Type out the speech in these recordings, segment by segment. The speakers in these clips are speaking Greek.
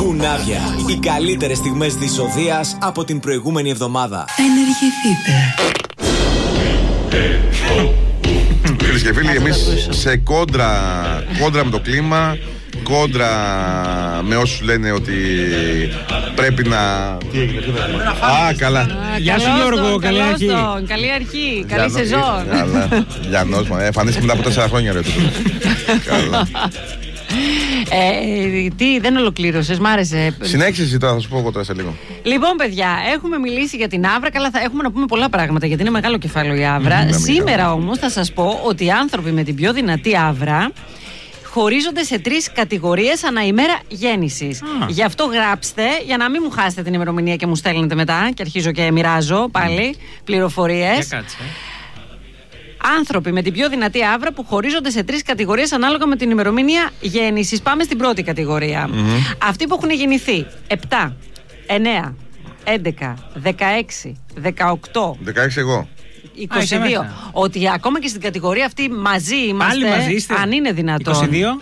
Κουνάβια. Οι καλύτερες στιγμές της Οδείας από την προηγούμενη εβδομάδα. Ενεργηθείτε. Φίλες και φίλοι, εμείς σε κόντρα με το κλίμα, κόντρα με όσους λένε ότι πρέπει να... Τι έγινε, τι έγινε. Α, καλά. Γεια σου Γιώργο, καλή αρχή. Καλή αρχή, καλή σεζόν. Καλά, Γιάννος, εμφανίστηκε μετά από 4 χρόνια, ρε. Καλά. Τι, δεν ολοκλήρωσες, μ' άρεσε. Συνέχισε εσύ τώρα, θα σου πω εγώ τώρα σε λίγο. Λοιπόν, παιδιά, έχουμε μιλήσει για την Αύρα. Καλά, θα έχουμε να πούμε πολλά πράγματα γιατί είναι μεγάλο κεφάλαιο η Αύρα. Σήμερα όμως θα σας πω ότι οι άνθρωποι με την πιο δυνατή Αύρα χωρίζονται σε 3 κατηγορίες ανά ημέρα γέννησης. Γι' αυτό γράψτε, για να μην μου χάσετε την ημερομηνία και μου στέλνετε μετά. Και αρχίζω και μοιράζω πάλι πληροφορίες. Άνθρωποι με την πιο δυνατή Αύρα που χωρίζονται σε 3 κατηγορίες ανάλογα με την ημερομηνία γέννησης. Πάμε στην πρώτη κατηγορία. Αυτοί που έχουν γεννηθεί 7, 9, 11, 16, 18. 16 εγώ. 22. Ότι ακόμα και στην κατηγορία αυτή μαζί είμαστε. Αν είναι δυνατόν.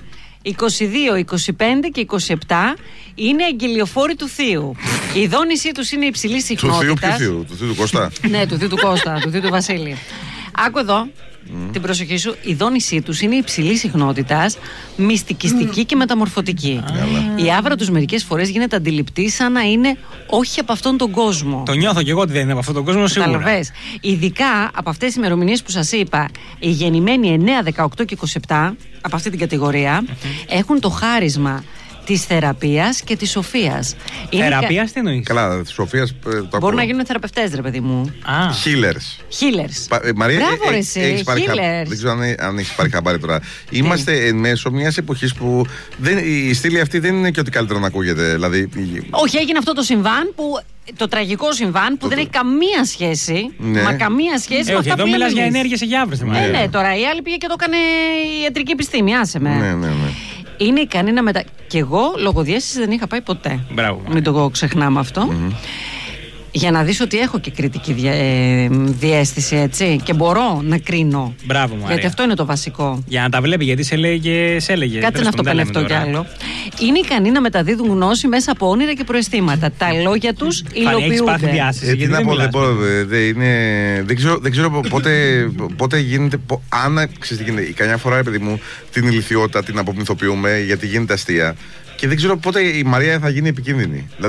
22, 25 και 27 είναι εγγελιοφόροι του Θείου. Η δόνησή τους είναι υψηλή συχνότητας. Του Θείου, του Θείου του Κώστα. Ναι, του Θείου του Κώστα, του Θείου του Βασίλη. Άκου εδώ την προσοχή σου. Η δόνησή τους είναι υψηλή συχνότητας, μυστικιστική και μεταμορφωτική. Η Αύρα τους μερικές φορές γίνεται αντιληπτή σαν να είναι όχι από αυτόν τον κόσμο. Το νιώθω και εγώ ότι δεν είναι από αυτόν τον κόσμο, σίγουρα. Καταλαβες. Ειδικά από αυτές τις ημερομηνίες που σας είπα, οι γεννημένοι 9, 18 και 27 από αυτή την κατηγορία έχουν το χάρισμα της θεραπείας και της σοφίας. Θεραπείας τι εννοείς? Καλά, της σοφίας μπορούν να γίνουν θεραπευτές, ρε παιδί μου. Healers. Μαρία, μπράβο, εσύ, healers. Δεν ξέρω αν έχεις πάρει χαμπάρι τώρα. Είμαστε εν μέσω μιας εποχής που η στήλη αυτή δεν είναι και ότι καλύτερο να ακούγεται. Δηλαδή... Όχι, έγινε αυτό το συμβάν που... Το τραγικό συμβάν που δεν έχει καμία σχέση. Ναι. Μα καμία σχέση με αυτά εδώ που μιλάς για ενέργειες για αύριο. Ναι, τώρα η άλλη πήγε και το έκανε η ιατρική επιστήμη. Άσε με. Ναι. Είναι ικανή να και εγώ λογοδιαίσθηση δεν είχα πάει ποτέ. Μπράβο. Μην το ξεχνάμε αυτό. Για να δεις ότι έχω και κριτική διαίσθηση, έτσι. Και μπορώ να κρίνω. Μπράβο, Μαρία. Γιατί αυτό είναι το βασικό. Για να τα βλέπει, γιατί σε λέει και σε έλεγε. Κάτσε να αυτοπελευτώ κι άλλο. Είναι ικανοί να μεταδίδουν γνώση μέσα από όνειρα και προαισθήματα. Τα λόγια τους υλοποιούνται. Έχεις πάθει διάσηση. Τι να πω, δεν ξέρω πότε γίνεται. Αν ξέρεις τι γίνεται. Καμιά φορά, παιδί μου, την ηλιθιότητα την απομυθοποιούμε γιατί γίνεται αστεία. Και δεν ξέρω πότε η Μαρία θα γίνει επικίνδυνη.